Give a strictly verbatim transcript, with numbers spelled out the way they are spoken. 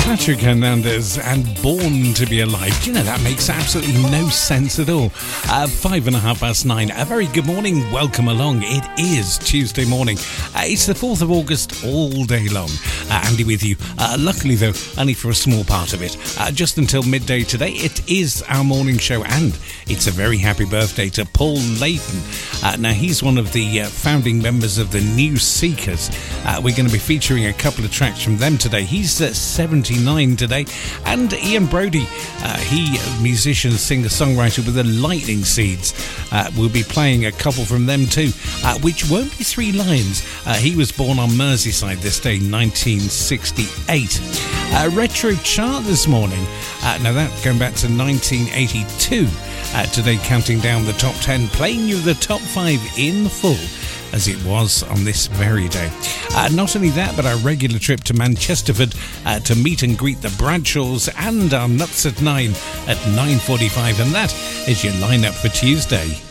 Patrick Hernandez and Born to Be Alive. Do you know, that makes absolutely no sense at all. Uh, five and a half past nine. A very good morning. Welcome along. It is Tuesday morning. Uh, it's the fourth of August all day long. Uh, Andy with you. Uh, luckily, though, only for a small part of it. Uh, just until midday today, it is our morning show, and it's a very happy birthday to Paul Layton. Uh, now, he's one of the uh, founding members of the New Seekers. Uh, we're going to be featuring a couple of tracks from them today. He's uh, seventy-nine today, and Ian Brody, uh, he musician, singer, songwriter with the Lightning Seeds. Uh, we'll be playing a couple from them too, uh, which won't be Three Lions. Uh, he was born on Merseyside this day, nineteen sixty-eight. Uh, retro chart this morning. Uh, now that going back to nineteen eighty-two. Uh, today, counting down the top ten, playing you the top five in full, as it was on this very day. Uh, not only that, but our regular trip to Manchesterford uh, to meet and greet the Bradshaws, and our Nuts at nine at nine forty-five, and that is your lineup for Tuesday.